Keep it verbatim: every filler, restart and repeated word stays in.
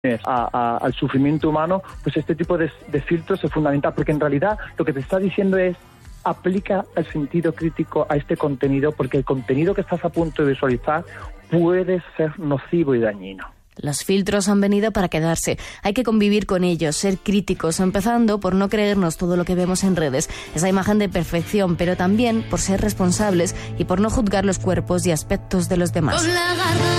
A, a, al sufrimiento humano, pues este tipo de, de filtros es fundamental, porque en realidad lo que te está diciendo es: aplica el sentido crítico a este contenido, porque el contenido que estás a punto de visualizar puede ser nocivo y dañino. Los filtros han venido para quedarse. Hay que convivir con ellos, ser críticos, empezando por no creernos todo lo que vemos en redes, esa imagen de perfección, pero también por ser responsables y por no juzgar los cuerpos y aspectos de los demás.